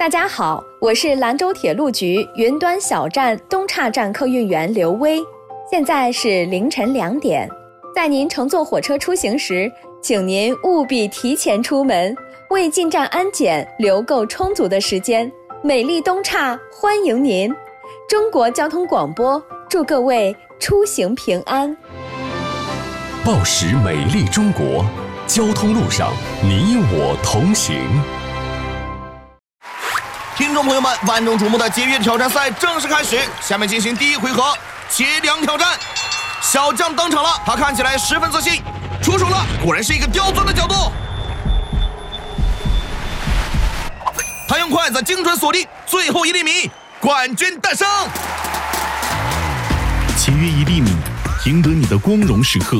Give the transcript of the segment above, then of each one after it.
大家好，我是兰州铁路局云端小站东岔站客运员刘薇。现在是凌晨2点，在您乘坐火车出行时，请您务必提前出门，为进站安检留够充足的时间。美丽东岔欢迎您！中国交通广播祝各位出行平安。 报时美丽中国，交通路上你我同行。 听众朋友们，万众瞩目的节约挑战赛正式开始，下面进行第一回合节粮挑战。小将登场了，他看起来十分自信，出手了，果然是一个刁钻的角度。他用筷子精准锁定最后1厘米，冠军诞生。 节约1厘米，赢得你的光荣时刻。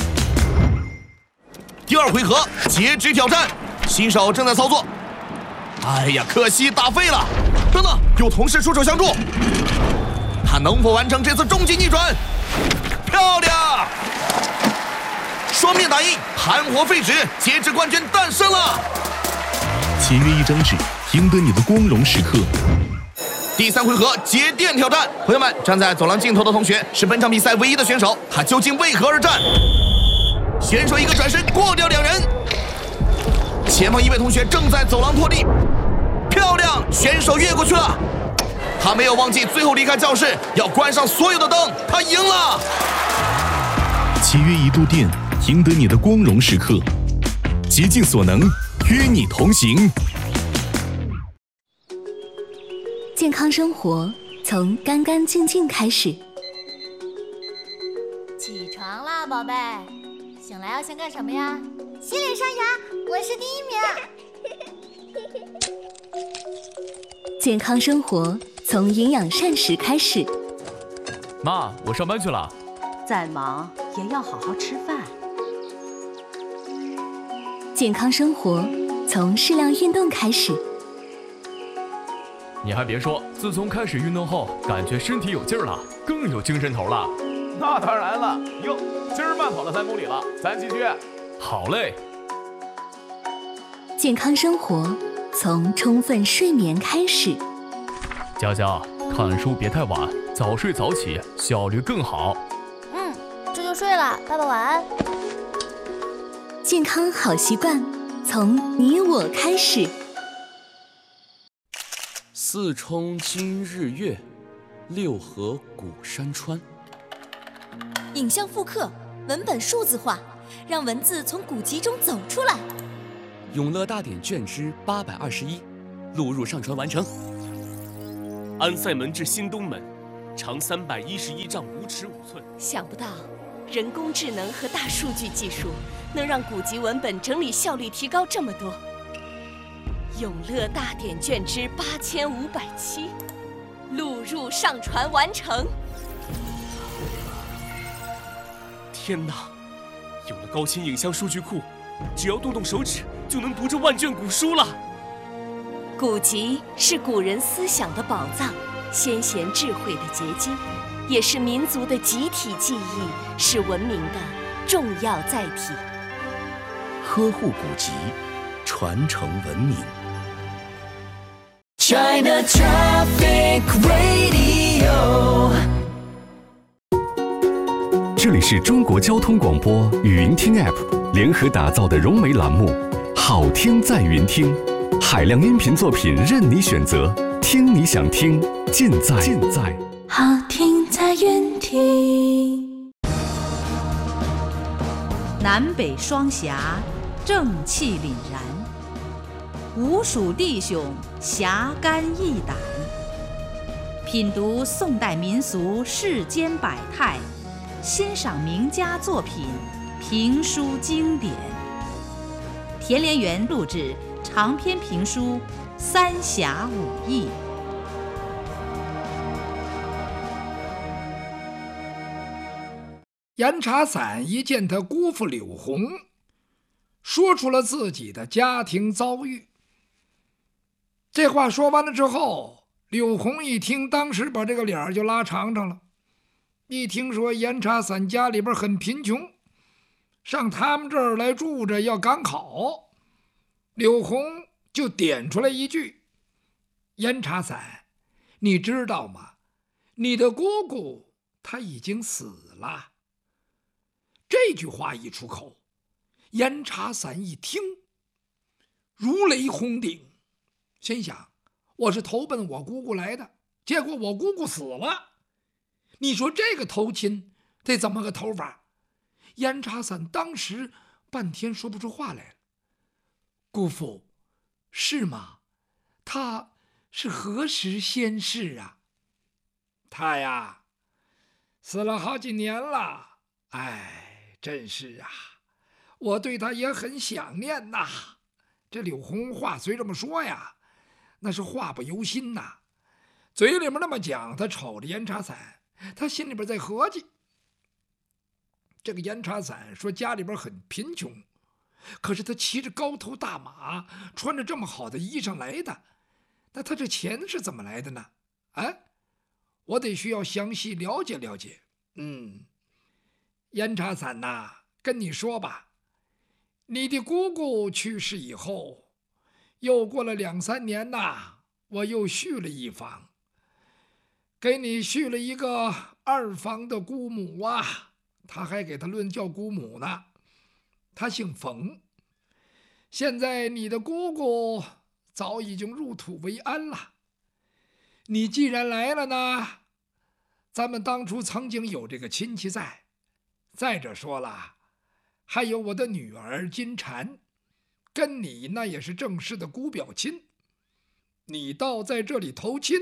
第二回合截肢挑战，新手正在操作。哎呀，可惜打废了！等等，有同事出手相助，他能否完成这次终极逆转？漂亮！双面打印，盘活废纸，截肢冠军诞生了！ 节约1张纸，赢得你的光荣时刻。 第3回合节电挑战，朋友们，站在走廊尽头的同学是本场比赛唯一的选手，他究竟为何而战？选手一个转身过掉2人，前方一位同学正在走廊拖地，漂亮，选手越过去了，他没有忘记最后离开教室要关上所有的灯，他赢了。 节约1度电，赢得你的光荣时刻。竭尽所能，与你同行。 健康生活从干干净净开始。 起床啦，宝贝！醒来要先干什么呀？洗脸刷牙，我是第1名。 健康生活从营养膳食开始。 妈，我上班去了。 再忙也要好好吃饭。 健康生活从适量运动开始。 你还别说，自从开始运动后，感觉身体有劲儿了，更有精神头了。 那当然了，哟，今儿慢跑了3公里了，咱继续。 好嘞。 健康生活从充分睡眠开始。 佳佳，看书别太晚，早睡早起，效率更好。 这就睡了，爸爸晚安。 健康好习惯从你我开始。 4冲今日月，6合古山川。 影像复刻，文本数字化，让文字从古籍中走出来。 永乐大典卷之821，录入上传完成。安塞门至新东门，长311丈5尺5寸。 想不到，人工智能和大数据技术能让古籍文本整理效率提高这么多。永乐大典卷之8507，录入上传完成。 天哪！有了高清影像数据库，只要动动手指就能读这万卷古书了。 古籍是古人思想的宝藏，先贤智慧的结晶，也是民族的集体记忆，是文明的重要载体。 呵护古籍，传承文明。 China Traffic Radio。 这里是中国交通广播语音听 App 联合打造的融媒栏目，好听在云听，海量音频作品任你选择，听你想听，尽在好听在云听。 南北双峡，正气凛然，吴蜀弟兄侠肝义胆，品读宋代民俗世间百态，欣赏名家作品，评书经典。田连元录制长篇评书《三峡五义》。 严查散一见他姑父柳红，说出了自己的家庭遭遇。这话说完了之后，柳红一听，当时把这个脸就拉长长了。一听说严查散家里边很贫穷，上他们这儿来住着要赶考，柳红就点出来一句： 严茶伞，你知道吗？你的姑姑她已经死了。这句话一出口，严茶伞一听，如雷轰顶，心想：我是投奔我姑姑来的，结果我姑姑死了。你说这个投亲得怎么个投法？严茶伞当时半天说不出话来了。姑父，是吗？他是何时仙逝啊？他呀，死了好几年了。哎，真是啊，我对他也很想念呐。这柳红话虽这么说呀，那是话不由心呐。嘴里面那么讲，他瞅着严茶伞，他心里边在合计。这个严茶伞说家里边很贫穷，可是他骑着高头大马，穿着这么好的衣裳来的，那他这钱是怎么来的呢？啊，我得需要详细了解了解。严茶伞呐，跟你说吧，你的姑姑去世以后，又过了2、3年呐，我又续了一房，给你续了一个2房的姑母啊。他还给他论叫姑母呢，他姓冯。现在你的姑姑早已经入土为安了，你既然来了呢，咱们当初曾经有这个亲戚在。再者说了，还有我的女儿金蝉，跟你那也是正式的姑表亲，你倒在这里投亲，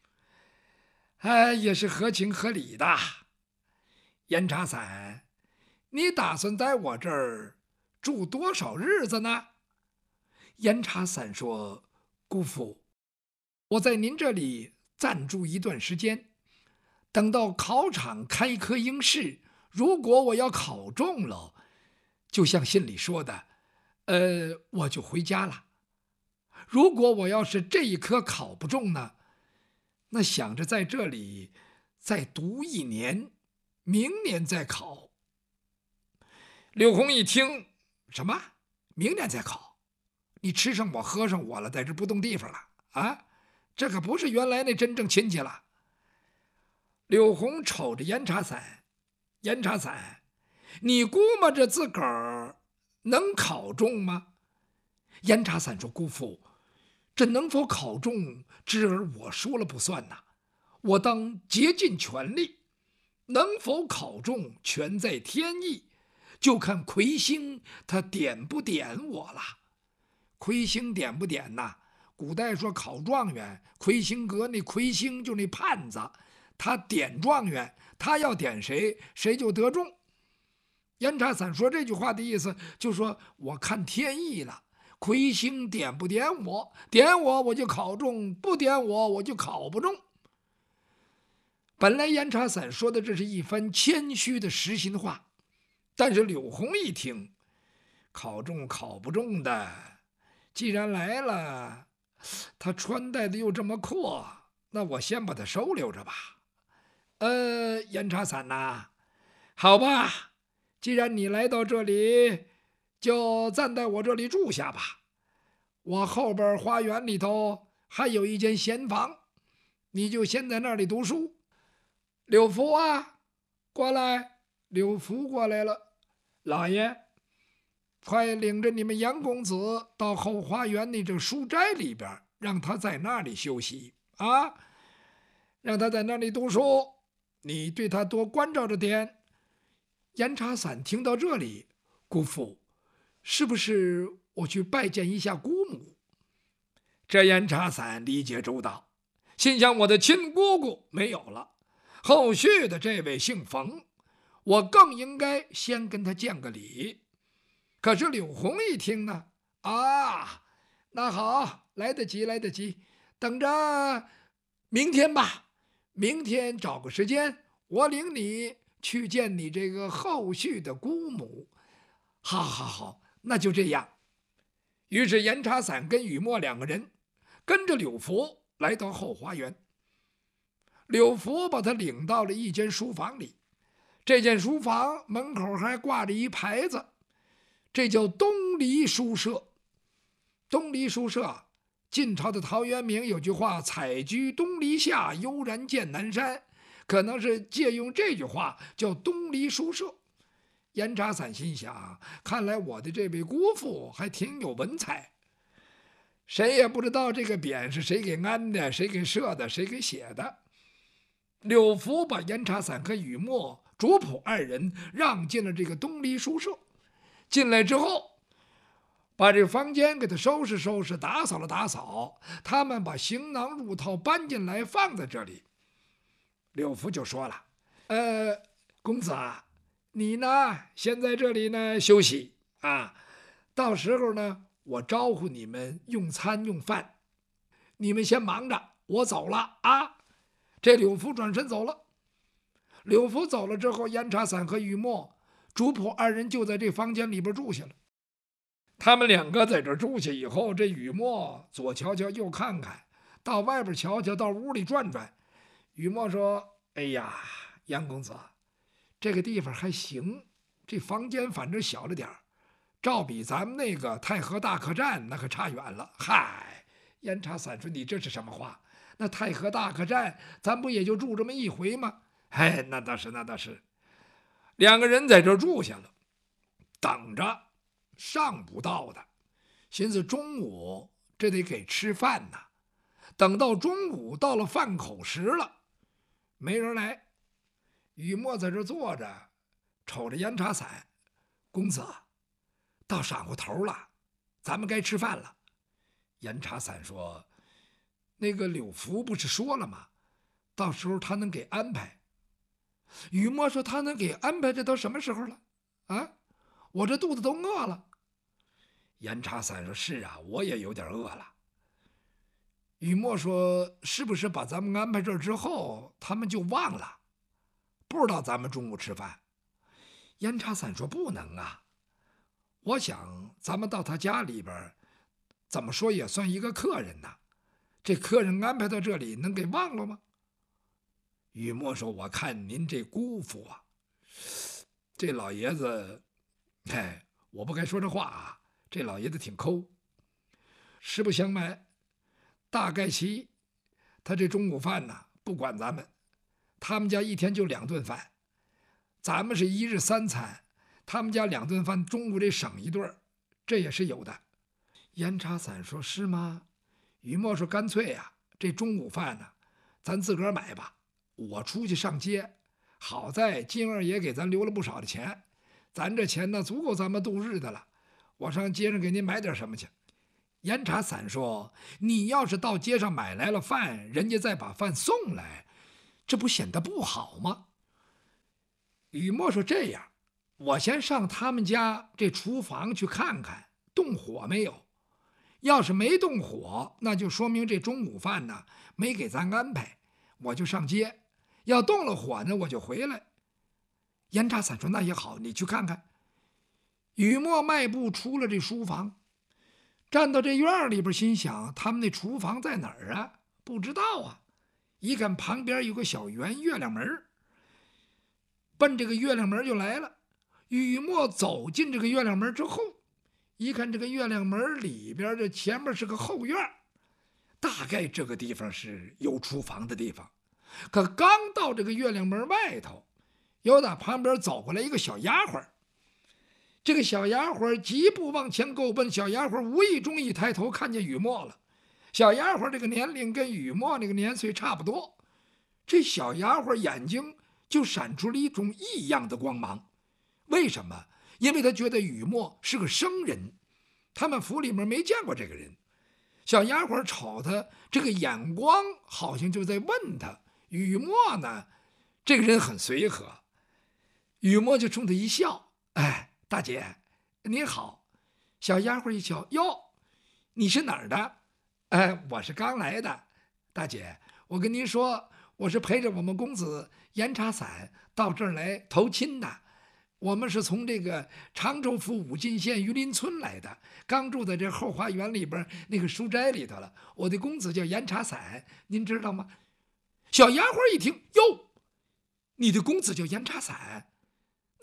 也是合情合理的。严茶伞，你打算在我这儿住多少日子呢？严茶伞说：姑父，我在您这里暂住一段时间，等到考场开科应试，如果我要考中了，就像信里说的，我就回家了。如果我要是这一科考不中呢，那想着在这里再读1年，明年再考。柳红一听，什么？明年再考？你吃上我喝上我了，在这不动地方了啊？这可不是原来那真正亲戚了。柳红瞅着严茶伞，严茶伞，你估摸着自个儿能考中吗？严茶伞说：姑父，这能否考中，知儿我说了不算呐，我当竭尽全力。能否考中，全在天意，就看魁星他点不点我了。魁星点不点呐？古代说考状元，魁星阁那魁星就那判子，他点状元，他要点谁，谁就得中。严茶伞说这句话的意思，就说我看天意了，魁星点不点我，点我我就考中，不点我我就考不中。本来严茶伞说的这是一番谦虚的实心话，但是柳红一听，考中考不中的，既然来了，他穿戴的又这么阔，那我先把他收留着吧。严茶伞呐，好吧，既然你来到这里，就暂在我这里住下吧。我后边花园里头还有一间闲房，你就先在那里读书。柳福啊，过来！柳福过来了，老爷，快领着你们杨公子到后花园那这书斋里边，让他在那里休息啊，让他在那里读书，你对他多关照着点。严茶伞听到这里，姑父，是不是我去拜见一下姑母？这严茶伞理解周到，心想我的亲姑姑没有了，后续的这位姓冯，我更应该先跟他见个礼。可是柳红一听呢，那好，来得及，来得及，等着明天吧，明天找个时间，我领你去见你这个后续的姑母。好好好，那就这样。于是严茶伞跟雨墨2个人跟着柳福来到后花园。柳福把他领到了一间书房里，这间书房门口还挂着一牌子，这叫东篱书舍。东篱书舍晋朝的陶渊明有句话：“采菊东篱下，悠然见南山”，可能是借用这句话叫东篱书舍。严查散心想，看来我的这位姑父还挺有文采。谁也不知道这个匾是谁给安的，谁给设的，谁给写的。柳福把严查散和雨墨、主仆二人让进了这个东篱书舍。进来之后，把这房间给他收拾收拾，打扫了打扫。他们把行囊入套搬进来，放在这里。柳福就说了：“公子啊，你呢先在这里呢休息啊，到时候呢我招呼你们用餐用饭，你们先忙着，我走了啊。”这柳福转身走了。柳福走了之后，严查散和雨墨、主仆二人就在这房间里边住下了。他们两个在这住下以后，这雨墨左瞧瞧右看看，到外边瞧瞧，到屋里转转。雨墨说：“哎呀，杨公子，这个地方还行，这房间反正小了点儿，照比咱们那个太和大客栈那可差远了。”嗨，严查散说：“你这是什么话？那太和大客栈咱不也就住这么一回吗？”哎，那倒是，那倒是。两个人在这住下了，等着上不到的，寻思中午这得给吃饭呐。等到中午到了饭口时了，没人来。雨墨在这坐着，瞅着严查散：“公子，到晌午头了，咱们该吃饭了。”严查散说：“那个柳福不是说了吗？到时候他能给安排。”雨墨说：“他能给安排，这都什么时候了啊？我这肚子都饿了。”严查散说：“是啊，我也有点饿了。”雨墨说：“是不是把咱们安排这儿之后，他们就忘了，不知道咱们中午吃饭？”严查散说：“不能啊，我想咱们到他家里边，怎么说也算一个客人呐。这客人安排到这里，能给忘了吗？”雨墨说：“我看您这姑父啊，这老爷子，我不该说这话啊，这老爷子挺抠。实不相瞒，大概其他这中午饭呢，不管咱们，他们家一天就2顿饭，咱们是1日3餐，他们家2顿饭，中午这省1顿，这也是有的。”严查散说：“是吗？”雨墨说：“干脆呀，这中午饭呢，咱自个儿买吧。我出去上街，好在金二爷给咱留了不少的钱，咱这钱呢足够咱们度日的了。我上街上给您买点什么去。”严查散说：“你要是到街上买来了饭，人家再把饭送来，这不显得不好吗？”雨墨说：“这样，我先上他们家这厨房去看看，动火没有。要是没动火，那就说明这中午饭呢没给咱安排，我就上街。要动了火呢，我就回来。”严查散说：“那也好，你去看看。”雨墨迈步出了这书房，站到这院里边，心想：他们那厨房在哪儿啊？不知道啊。一看旁边有个小圆月亮门，奔这个月亮门就来了。雨墨走进这个月亮门之后，一看这个月亮门里边，这前面是个后院，大概这个地方是有厨房的地方。可刚到这个月亮门外头，有打旁边走过来一个小丫鬟。这个小丫鬟疾步往前够奔，小丫鬟无意中一抬头看见雨墨了。小丫鬟这个年龄跟雨墨那个年岁差不多，这小丫鬟眼睛就闪出了一种异样的光芒。为什么？因为她觉得雨墨是个生人，他们府里面没见过这个人。小丫鬟瞅他这个眼光，好像就在问他。雨墨呢，这个人很随和，雨墨就冲他一笑：“哎，大姐你好。”小丫鬟一瞧：“哟，你是哪儿的？”“我是刚来的。大姐，我跟您说，我是陪着我们公子严查散到这儿来投亲的。我们是从这个常州府武进县榆林村来的，刚住在这后花园里边那个书斋里头了。我的公子叫严查散，您知道吗？”小丫鬟一听：“哟，你的公子叫严查散，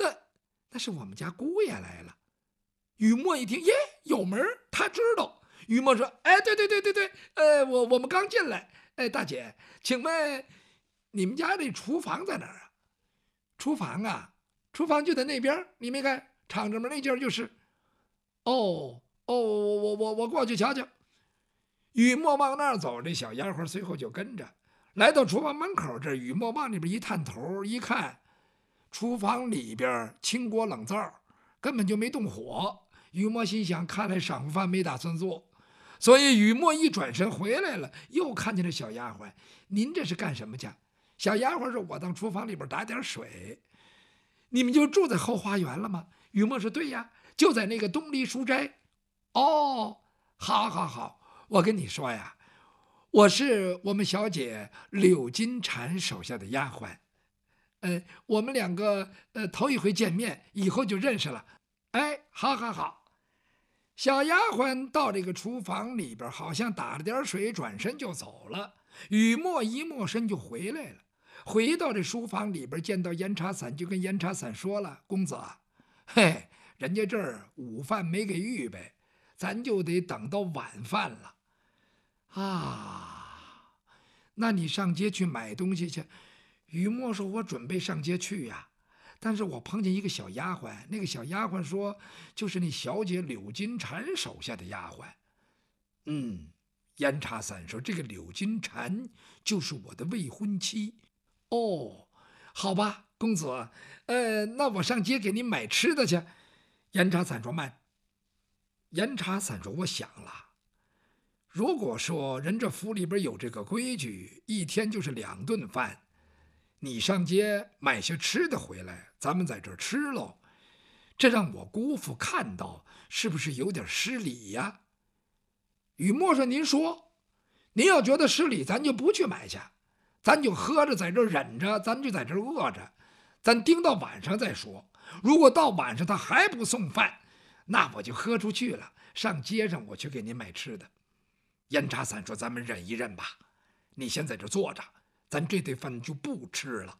那是我们家姑爷来了。”雨墨一听：“耶，有门，他知道。” 于墨说：“哎，对，我们刚进来。哎，大姐，请问你们家这厨房在哪儿啊？”“厨房啊，厨房就在那边，你没看敞着门那劲儿就是。”“哦，我过去瞧瞧。”于墨往那儿走，这小丫鬟随后就跟着来到厨房门口。这于墨往里边一探头，一看，厨房里边清锅冷灶，根本就没动火。于墨心想，看来晌午饭没打算做。所以于墨一转身回来了，又看见这小丫鬟：“您这是干什么去？”小丫鬟说：“我到厨房里边打点水。”“你们就住在后花园了吗？”于墨说：“对呀，就在那个东篱书斋。”“哦，好，我跟你说呀，我是我们小姐柳金蝉手下的丫鬟。我们两个头一回见面，以后就认识了。”“哎，好。”小丫鬟到这个厨房里边，好像打了点水，转身就走了。于墨一抹身就回来了，回到这书房里边，见到严茶伞，就跟严茶伞说了：“公子，人家这儿午饭没给预备，咱就得等到晚饭了。”“啊，那你上街去买东西去。”于墨说：“我准备上街去呀，但是我碰见一个小丫鬟，那个小丫鬟说，就是那小姐柳金蝉手下的丫鬟。”“严茶伞说：“这个柳金蝉就是我的未婚妻。”“哦，好吧，公子，那我上街给你买吃的去。”严茶伞说：“慢。”严茶伞说：“我想了，如果说人这府里边有这个规矩，一天就是2顿饭，你上街买些吃的回来，咱们在这儿吃喽，这让我姑父看到，是不是有点失礼呀？”于墨说：“您说，您要觉得失礼，咱就不去买去，咱就喝着在这儿忍着，咱就在这儿饿着，咱盯到晚上再说。如果到晚上他还不送饭，那我就喝出去了，上街上我去给您买吃的。”严茶伞说：“咱们忍一忍吧，你先在这坐着，咱这顿饭就不吃了。”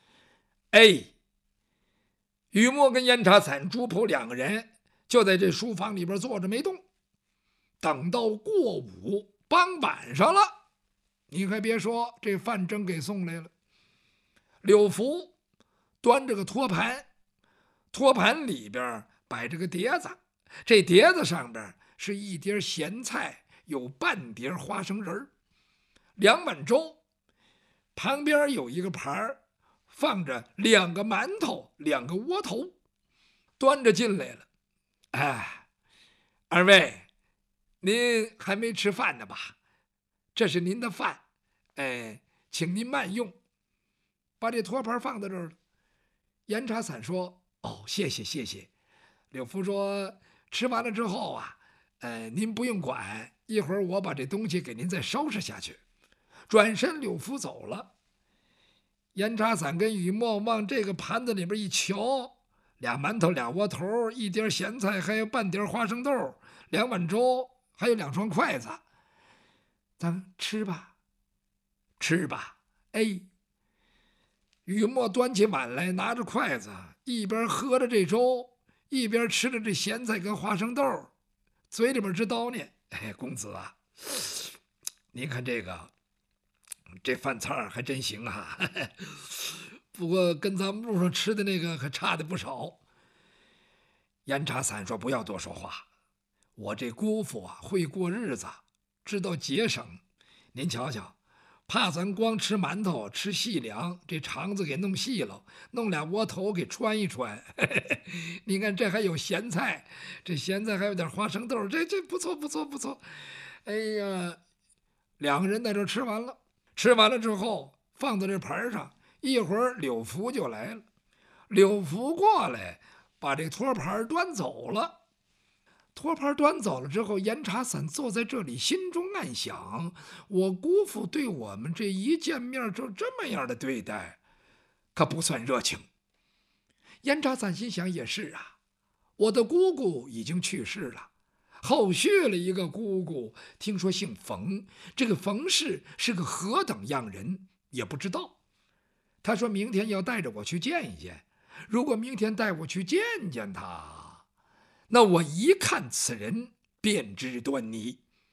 于墨跟严茶伞、朱普2个人就在这书房里边坐着没动。等到过午傍晚上了，你还别说，这饭真给送来了。柳福端着个托盘，托盘里边摆着个碟子，这碟子上边是一碟咸菜，有半碟花生仁，2碗粥，旁边有一个盘放着2个馒头，2个窝头，端着进来了。“哎，二位，您还没吃饭呢吧？这是您的饭，请您慢用。”把这托盘放到这儿了。严茶伞说：“哦，谢谢。”柳福说：“吃完了之后啊，您不用管，一会儿我把这东西给您再收拾下去。”转身，柳福走了。严茶伞跟于墨往这个盘子里边一瞧，2馒头2窝头，一碟咸菜，还有半碟花生豆，2碗粥，还有2双筷子。咱吃吧。于墨端起碗来，拿着筷子，一边喝着这粥，一边吃着这咸菜跟花生豆，嘴里边直叨念：“公子啊，您看这饭菜还真行啊，不过跟咱们路上吃的那个可差的不少。”严茶伞说：“不要多说话，我这姑父啊会过日子，知道节省。您瞧瞧，怕咱光吃馒头吃细粮，这肠子给弄细了，弄2窝头给穿一穿。您看这还有咸菜，这咸菜还有点花生豆，这不错。哎呀，2个人在这吃完了。吃完了之后放到这盘上，一会儿柳福就来了。柳福过来把这托盘端走了。托盘端走了之后，严茶伞坐在这里，心中暗想：我姑父对我们这一见面就这么样的对待，可不算热情。严茶伞心想：也是啊，我的姑姑已经去世了，后续了一个姑姑，听说姓冯，这个冯氏是个何等样人也不知道。他说明天要带着我去见一见，如果明天带我去见见他，那我一看此人便知端倪。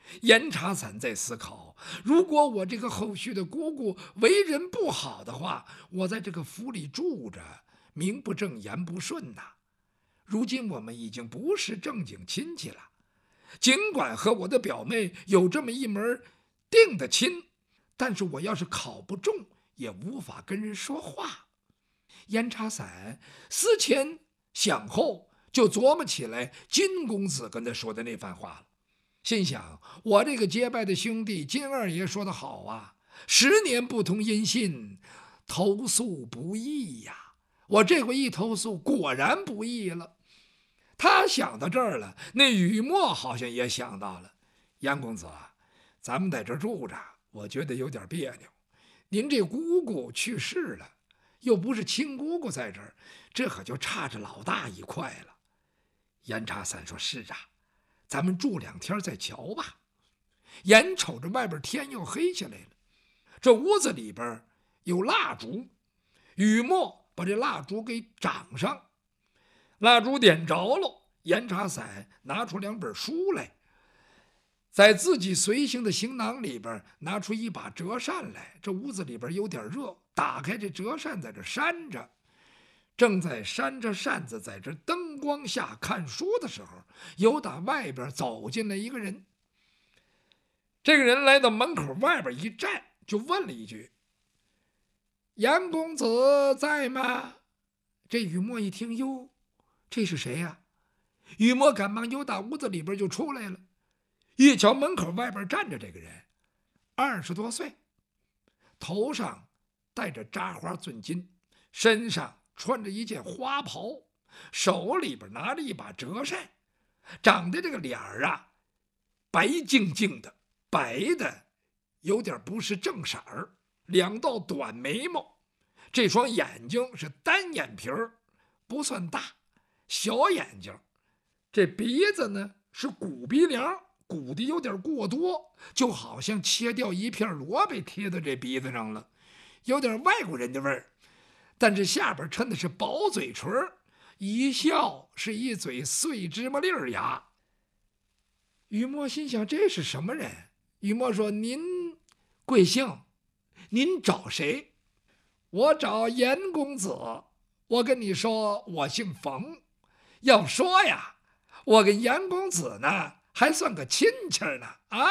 严查伞在思考，如果我这个后续的姑姑为人不好的话，我在这个府里住着，名不正言不顺呐。如今我们已经不是正经亲戚了，尽管和我的表妹有这么一门定的亲，但是我要是考不中，也无法跟人说话。严查伞思前想后，就琢磨起来金公子跟他说的那番话了。心想，我这个结拜的兄弟金二爷说得好啊，10年不同音信，投诉不易呀。我这回一投诉，果然不易了。他想到这儿了，那雨墨好像也想到了。严公子，咱们在这住着，我觉得有点别扭。您这姑姑去世了，又不是亲姑姑在这儿，这可就差着老大一块了。严查伞说：“是啊，咱们住2天再瞧吧。”眼瞅着外边天又黑下来了，这屋子里边有蜡烛，雨墨把这蜡烛给掌上，蜡烛点着了，严查伞拿出2本书来，在自己随行的行囊里边拿出一把折扇来。这屋子里边有点热，打开这折扇，在这扇着。正在扇着扇子在这灯光下看书的时候，有打外边走进来一个人。这个人来到门口外边一站，就问了一句：“严公子在吗？”这雨墨一听，哟，这是谁呀？雨墨赶忙由打屋子里边就出来了，一瞧门口外边站着这个人，20多岁，头上戴着扎花钻巾，身上穿着一件花袍，手里边拿着一把折扇，长得这个脸儿啊，白净净的，白的有点不是正色儿，2道短眉毛，这双眼睛是单眼皮儿，不算大，小眼睛，这鼻子呢是鼓鼻梁，鼓的有点过多，就好像切掉一片萝卜贴到这鼻子上了，有点外国人的味儿。但是下边抻的是薄嘴唇，一笑是一嘴碎芝麻粒儿牙。雨墨心想，这是什么人？雨墨说：“您贵姓？您找谁？”“我找严公子。我跟你说，我姓冯。要说呀，我跟严公子呢还算个亲戚呢。”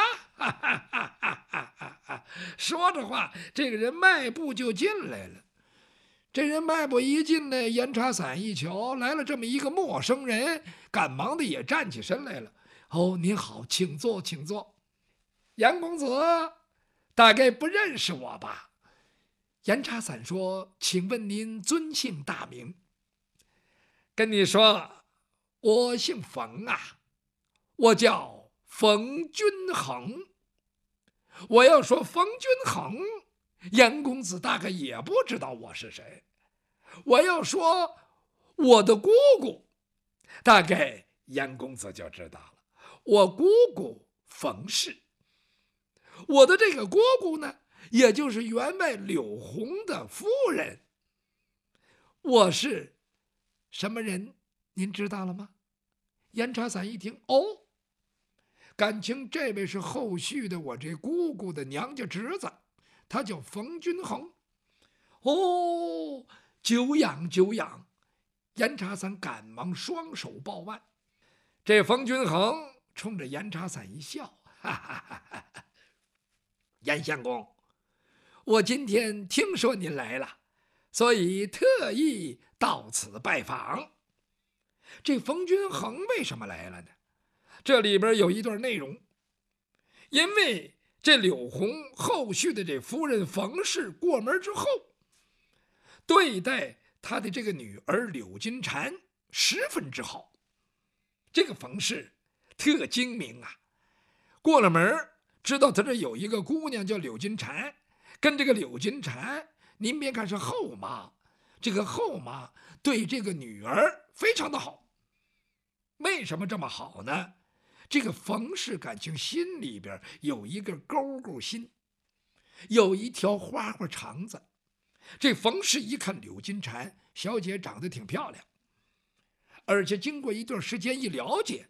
说着话，这个人迈步就进来了。这人迈步一进来，严查伞一瞧，来了这么一个陌生人，赶忙的也站起身来了。“哦，您好，请坐，请坐。严公子大概不认识我吧？”严查伞说：“请问您尊姓大名？”“跟你说，我姓冯啊，我叫冯君衡。我要说冯君衡，严公子大概也不知道我是谁。我要说我的姑姑，大概严公子就知道了。我姑姑冯氏，我的这个姑姑呢，也就是员外柳红的夫人。我是什么人，您知道了吗？”严查伞一听，哦，感情这位是后续的我这姑姑的娘家侄子，他叫冯君衡。哦，久仰久仰。严查伞赶忙双手抱腕。这冯君衡冲着严查伞一笑，哈哈哈哈！严相公，我今天听说您来了，所以特意到此拜访。这冯君衡为什么来了呢？这里边有一段内容。因为这柳红后续的这夫人冯氏过门之后，对待他的这个女儿柳金蝉十分之好。这个冯氏特精明啊，过了门知道他这有一个姑娘叫柳金蝉，跟这个柳金蝉，您别看是后妈，这个后妈对这个女儿非常的好。为什么这么好呢？这个冯氏感情心里边有一个勾勾心，有一条花花肠子。这冯氏一看柳金蝉小姐长得挺漂亮，而且经过一段时间一了解，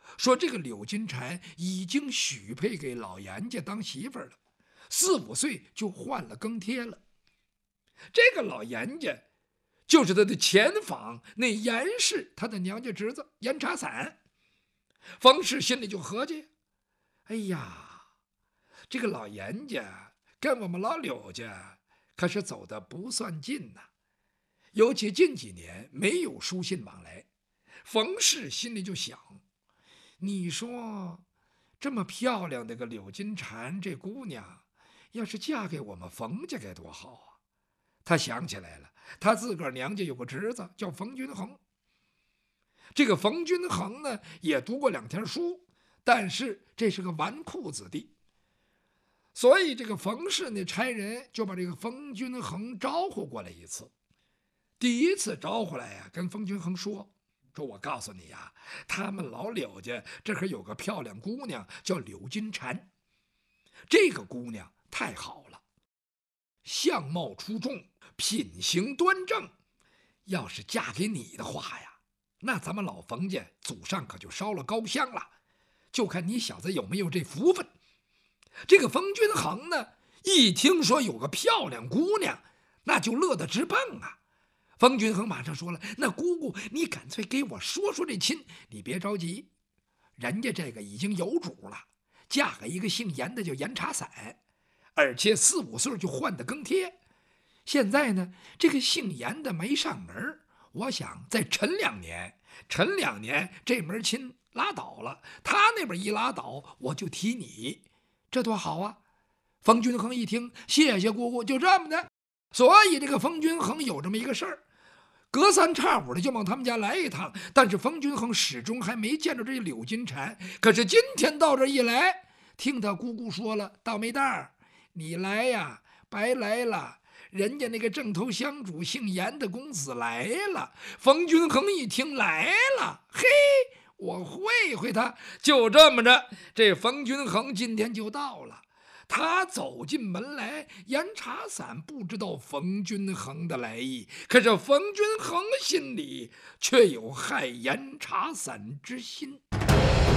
说这个柳金蝉已经许配给老严家当媳妇儿了，4、5岁就换了更帖了。这个老严家就是他的前房那严氏他的娘家侄子严茶伞。冯氏心里就合计，哎呀，这个老严家跟我们老柳家可是走得不算近呐，尤其近几年没有书信往来。冯氏心里就想，你说这么漂亮的个柳金蝉，这姑娘要是嫁给我们冯家该多好啊。他想起来了，他自个儿娘家有个侄子叫冯君衡。这个冯君衡呢，也读过2天书，但是这是个纨绔子弟，所以这个冯氏呢，差人就把这个冯君衡招呼过来一次。第一次招呼来呀，跟冯君衡说我告诉你呀，他们老柳家这可有个漂亮姑娘叫柳金蝉，这个姑娘太好了，相貌出众，品行端正，要是嫁给你的话呀，那咱们老冯家祖上可就烧了高香了，就看你小子有没有这福分。这个冯君衡呢，一听说有个漂亮姑娘，那就乐得直蹦啊。冯君衡马上说了，那姑姑你干脆给我说说这亲，你别着急，人家这个已经有主了，嫁给一个姓严的叫严茶伞，而且4、5岁就换的更帖。现在呢，这个姓严的没上门，我想再沉2年，这门亲拉倒了，他那边一拉倒，我就提你，这多好啊。冯君衡一听，谢谢姑姑，就这么的。所以这个冯君衡有这么一个事儿，隔3差5的就往他们家来一趟，但是冯君衡始终还没见着这柳金蝉。可是今天到这一来，听他姑姑说了，倒霉蛋儿，你来呀，白来了，人家那个正头香主姓严的公子来了。冯君衡一听来了，嘿，我会会他。就这么着，这冯君衡今天就到了。他走进门来，严茶伞不知道冯君衡的来意，可是冯君衡心里却有害严茶伞之心。